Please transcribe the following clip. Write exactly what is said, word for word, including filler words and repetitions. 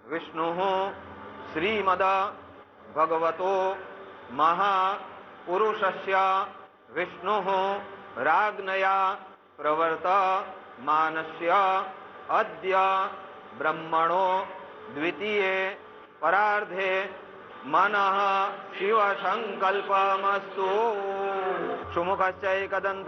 विष्णुः श्रीमद भगवतो महापुरुषस्य विष्णुः राज्ञया प्रवर्तमानस्य अद्य ब्रह्मणो द्वितीये परार्धे मनः शिव संकल्पमस्तु। सुमुखश्चैकदन्तः